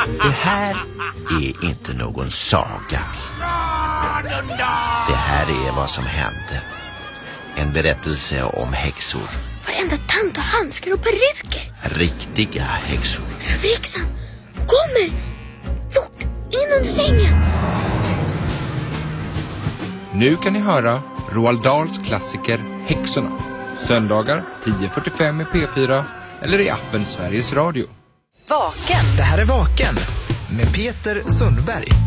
Det här är inte någon saga. Det här är vad som hände. En berättelse om häxor. Varenda tant och handskar och peruker. Riktiga häxor. Röverhäxan kommer! Fort, in under sängen! Nu kan ni höra Roald Dahls klassiker Häxorna. Söndagar 10:45 i P4 eller i appen Sveriges Radio. Vaken. Det här är Vaken med Peter Sundberg.